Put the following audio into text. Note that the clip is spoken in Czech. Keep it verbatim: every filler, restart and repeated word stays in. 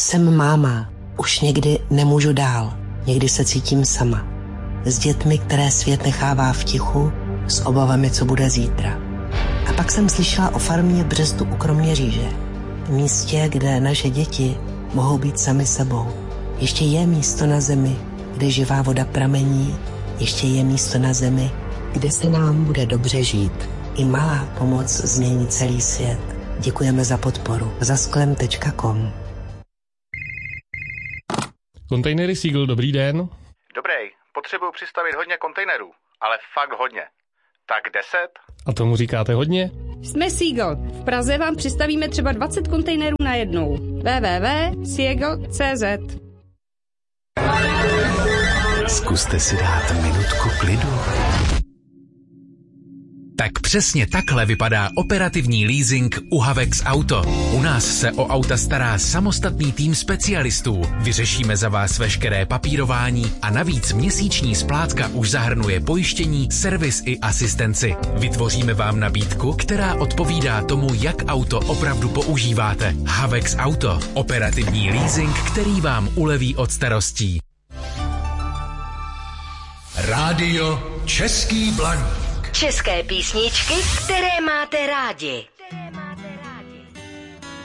Jsem máma. Už někdy nemůžu dál. Někdy se cítím sama. S dětmi, které svět nechává v tichu, s obavami, co bude zítra. A pak jsem slyšela o farmě v Břestu u Kroměříže. Místě, kde naše děti mohou být sami sebou. Ještě je místo na zemi, kde živá voda pramení. Ještě je místo na zemi, kde se nám bude dobře žít. I malá pomoc změní celý svět. Děkujeme za podporu. zasklem tečka com. Kontejnery Seagull, dobrý den. Dobrý, potřebuju přistavit hodně kontejnerů, ale fakt hodně. Tak deset? A tomu říkáte hodně? Jsme Seagull. V Praze vám přistavíme třeba dvacet kontejnerů na jednou. w w w tečka seagull tečka c z. Zkuste si dát minutku klidu. Tak přesně takhle vypadá operativní leasing u Havex Auto. U nás se o auta stará samostatný tým specialistů. Vyřešíme za vás veškeré papírování a navíc měsíční splátka už zahrnuje pojištění, servis i asistenci. Vytvoříme vám nabídku, která odpovídá tomu, jak auto opravdu používáte. Havex Auto. Operativní leasing, který vám uleví od starostí. Rádio Český Blaník. České písničky, které máte rádi.